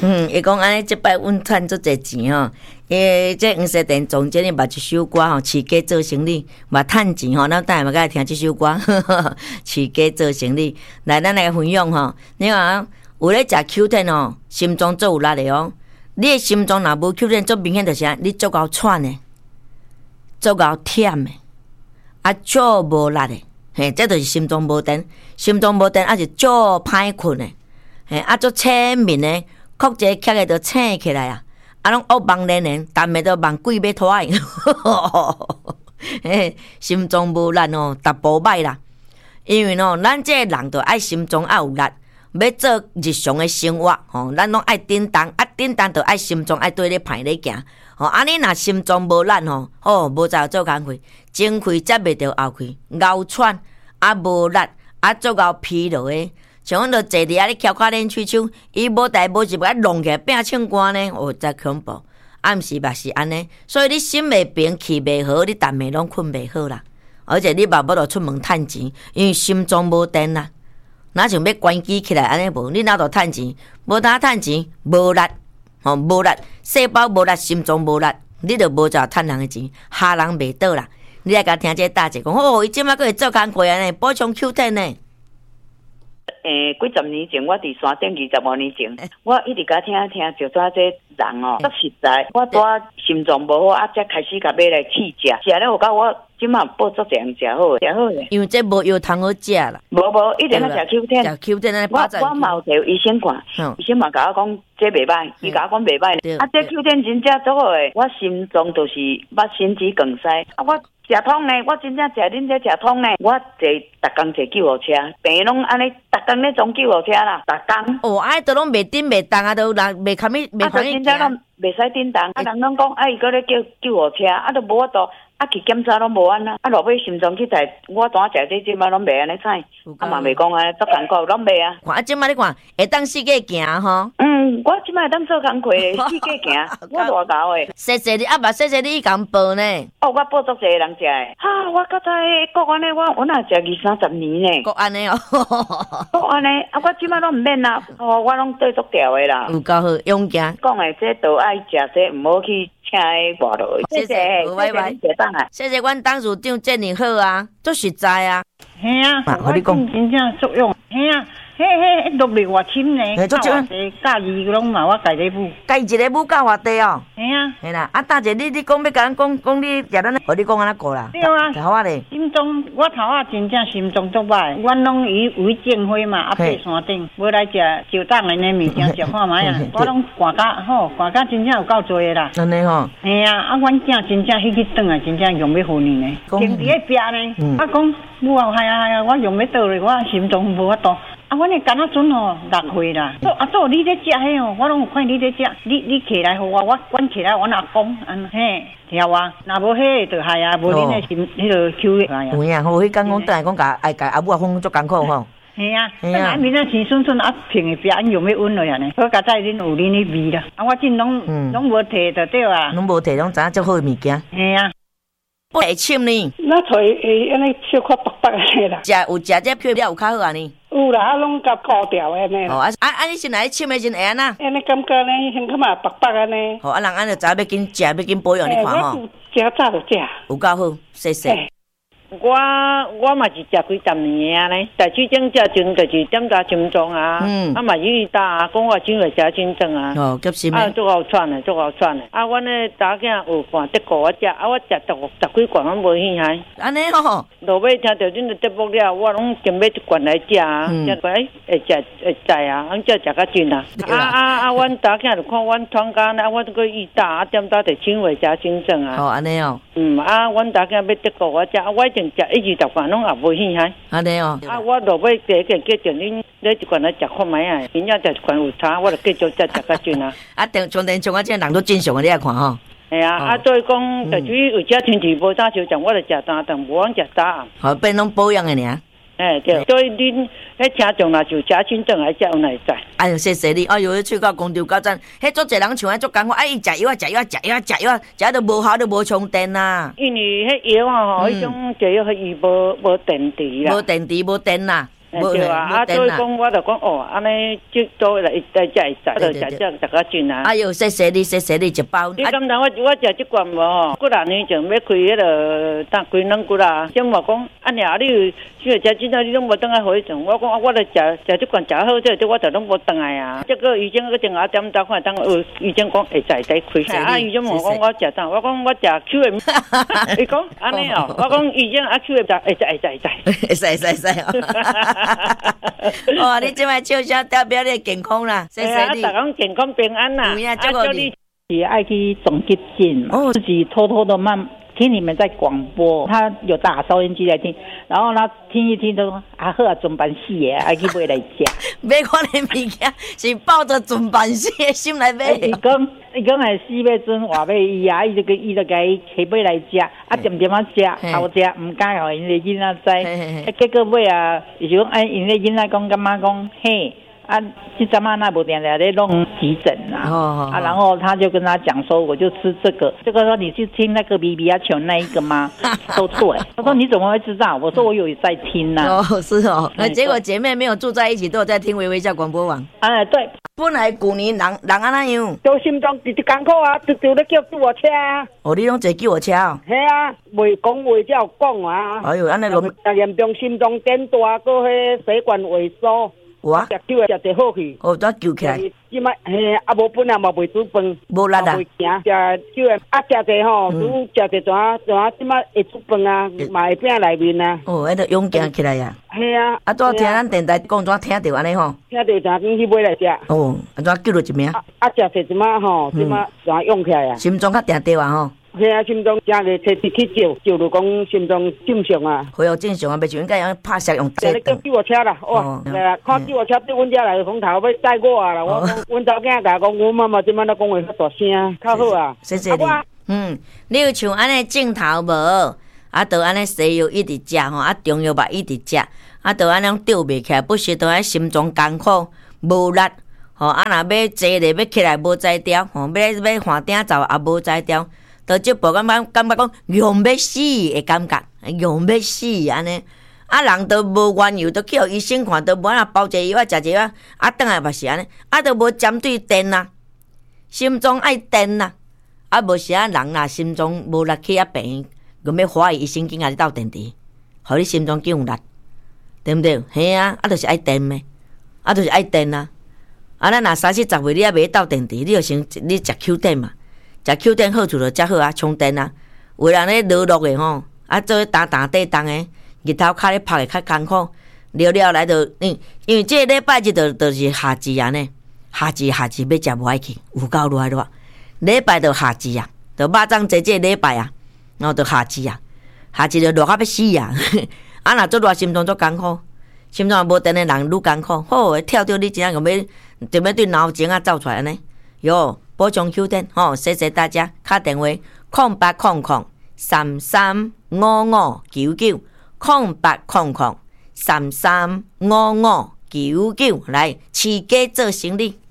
伊讲安尼，即摆阮赚足侪钱吼。这黄色电总监哩捌一首歌吼，饲鸡做生意，嘛趁钱吼。咱等下嘛甲听即首歌，饲鸡做生意。来，咱来分享吼。你看，有咧食 Q10 吼，心脏足有力的哦。你的心脏若无 Q10，足明显就是你足够喘的，足够忝的，啊，足无力的。嘿，这就是心脏无电，心脏无电，啊是足歹困的。嘿，啊足浅面的，哭一个咳个就醒起来啊。啊，拢恶梦连连，但袂都梦鬼要拖的。嘿，心脏无力哦，逐步歹啦。因为哦，咱这个人就爱心脏爱有力，要做日常的生活吼，咱拢爱叮当，啊叮当就爱心脏爱对咧歹咧行。吼，安尼若心脏无力吼，无才做工课，前开接袂着后开，熬喘啊无力啊足够疲劳的。像阮著坐伫遐咧翘脚练喙手，伊无代无志，把弄起来变唱歌呢，真恐怖。啊，毋是嘛是安尼，所以你心袂平，气袂好，你逐暝拢困袂好啦。而且你爸爸著出门趁钱，因为心脏无电啦。哪像要关机起来安尼无？你哪度趁钱？无呾趁钱，无力，无力，细胞无力，心脏无力，你著无才趁人的钱，下人袂倒啦。你来甲听这大姐讲，伊即摆佫会做工课安尼，补充 Q10 呢。 几十年前，我伫山顶25年前，我一直甲听就说这人哦，足实在。我拄心脏无好，才开始甲买来试食，食了有甲我即马补足侪人食好诶。 因为这无药通好食啦。 无，一定要食 Q10。 食 Q10 安尼我嘛有摕医生看，医生嘛甲我讲这袂歹，伊甲我讲袂歹。这 Q10 真正足好诶，我心脏就是捌心肌梗塞，我。食通呢，我真正食恁这食通呢，我逐工坐救护车，病拢安尼逐工咧装救护车啦，逐工。 爱都拢袂顶袂动啊，都人袂堪伊袂堪伊真正拢袂使顶动，人拢讲伊搁咧叫救护车，都无法度。去检查拢无安啦，落尾心脏去在，我当食这即摆拢袂安尼菜，嘛袂讲安尼足艰苦，拢袂啊。 看即摆你看，会当四界行吼。 我即摆会当做工课，四界行，我偌高诶。 谢谢你，嘛谢谢你共报呢。 我报足侪人食诶。我较早国安尼，我若食20-30年呢。 国安尼哦。 国安尼，我即摆拢毋免啦，我拢对足调诶啦。 有够好，勇敢。 讲诶，这都爱食这，毋好去。外落谢谢，拜拜。谢谢阮董事长建议好啊，足实在啊。 嘿啊，我讲真正作用。嘿啊，迄落力偌深呢。 足少。 教伊拢嘛，我家己母。 家一个母教偌地哦。 嘿啊。 嘿啦，大姐，你讲要甲咱讲你食咱，互你讲安怎过啦？ 对啊。 头啊咧。 心脏，我头啊真正心脏足歹，阮拢为建辉嘛，爬山顶，要来食就当的呢物件食看卖啊。我拢寒甲好，寒甲真正有够多的啦。 安尼吼。 嘿啊，阮囝真正迄去转啊，真正用要婚呢，停伫咧壁呢。我讲母啊，系啊，我用要倒咧，我心脏无法度。阮的干那阵吼6岁啦，做你咧食迄吼，我拢有看你咧食，你起来互我起来，我若讲嘿，听我，若无迄就系啊，无恁的心迄个Q的。 有影，迄讲等下讲甲阿母讲足艰苦吼。 系啊，啊，明仔青顺顺啊，平的边用要稳落安尼，好佳哉恁有恁的味啦，我真拢无摕就对啊， 拢无摕，拢知影足好的物件。 系啊。 不会深呢？ 那才会安尼小可白白的啦。 有食这配料有较好安尼。 有啦，拢甲糊掉安尼。 哦，你先来深的先会安那？ 安尼感觉呢，先感觉白白安尼。 人安就知要紧食，要紧保养，你看吼。 食早就食。 有够好，谢谢。 我嘛是食几十年啊咧，但最近食阵就是检查心脏啊，嘛伊打讲我怎会食真正啊， 急心足好喘的，足好喘的。阮咧查囝有看德国我食，我食十几罐拢无兴趣。 安尼吼， 落尾听到恁的节目了，我拢准备一罐来食啊，食过会知啊，才食较真啊。阮查囝就看阮窗间啊，我这个伊打点打就怎会食真正啊。 安尼哦。 阮查囝要德国我食，我已经食1-2罐拢也无兴趣。 安尼哦。 我落尾第一个叫着恁来一罐来食看卖啊，明仔食一罐有差，我就继续再食较真啊。 从电像这人都正常的，你来看吼。 系啊，所以讲，就是有只天气无早就讲，我就食三顿，无讲食早暗。 好，变拢保养的尔。 对，所以恁迄听众啦，就食清正来食，有哪会知？ 哎呦，谢谢你！哎呦，去到公调到站，迄足侪人像迄足艰苦，伊食药啊，食药啊，食药啊，食药啊，食到无效都无充电呐。 因为迄药啊吼，迄种食药伊无电池啦， 无电池无电啦。 对啊，所以讲我就讲哦，安尼就做来在家会使，就食个菌啊。 哎呦，谢谢你一包。 你敢当我食这罐无？几多年前要开迄个当开两骨啦，先话讲，安尼啊，你需要食真啊，你拢无当来回种。我讲我来食这罐食好，这我就拢无当来啊。这个医生个电话点到看，当医生讲会使再开。啊，医生问我食啥？我讲我食 Q 的。伊讲安尼哦，我讲医生啊 Q 的会使。 哇！你即摆笑笑代表你健康啦，谢谢你。 大家健康平安啦。 有啊，这个你也爱去总急诊嘛，自己偷偷的听你们在广播，他有打收音机来听，然后他听一听都说啊好啊，准办死的，爱去买来食。 买款的物件是抱着准办死的心来买。 伊讲系死要准话要伊啊，伊就给起买来食，啊点点啊食，好食，唔敢互因个囡仔知。结果尾啊，伊就讲哎，因个囡仔讲干嘛讲嘿。啊，这阵嘛那不点的在弄急诊啊，然后他就跟他讲说，我就吃这个说你去听那个 BB 啊球那一个吗？都对。他说你怎么会知道？我说我有在听呢。 哦，是哦。那结果姐妹没有住在一起，都有在听微微笑广播网。 哎，对。 本来旧年人安那样？ 都心中直直艰苦啊，就咧叫救护车啊。 哦，你拢坐救护车哦？ 系啊，未讲话才有讲啊。 哎呦，安尼严重心脏电大，搁迄血管萎缩。 我食酒诶，食得好去。 哦，怎救起来？ 即摆嘿，啊无本啊，嘛袂煮饭， 无力啊。 袂行，食酒诶，啊食者吼，拄食者即摆会煮饭啊，嘛会变内面啊。 哦，迄个勇敢起来呀。 系啊。 啊，怎听咱电台讲怎听着安尼吼？ 听着就去买来食。 哦，啊怎救了一命？ 啊食者即摆吼，即摆怎勇起来啊？ 心脏较定着啊吼。 系啊，心脏正个摕去照就讲心脏正常啊。 恢复正常啊，袂像应该用拍摄用这等。叫救护车啦，哇！看救护车对阮遮来风头要载我啊啦，我讲阮查囝甲讲，阮妈妈即摆咧讲话较大声，较好啊。 谢谢你。你有像安尼镜头无？啊，着安尼西药一直食吼，啊中药嘛一直食，啊着安尼吊袂起来，不时着安心脏艰苦无力，吼啊若要坐咧要起来无才调，吼要换顶走也无才调。到这步感觉讲用要死的感觉，用要死安尼，啊人都无缘由，都去互医生看，都无啊包一个药啊，食一个药，啊转来嘛是安尼，啊都无针对电啊，心脏爱电啊，啊无时啊人若心脏无力去啊病，佮要怀疑医生紧甲你斗电池，互你心脏更有力，对毋对？嘿啊，啊就是爱电咩，啊就是爱电啊，啊咱若30、10岁你还袂斗电池，你就先你食 Q 电嘛。食 Q 电好处就遮好啊，充电啊。有人咧落落的吼，啊做打地动的，日头骹咧拍的较艰苦，了来就因为这个礼拜日就是夏至啊呢，夏至要食无爱去，有够热，礼拜就夏至啊，就肉粽节这礼拜啊，然后就夏至啊，夏至就热到要死啊，啊若做热心脏做艰苦，心脏无电的人愈艰苦，好跳到你真正就要对脑前啊走出来安尼，哟。补充 Q 电吼，谢谢大家。打电话0800335599，0800335599，来，饲鸡做生意。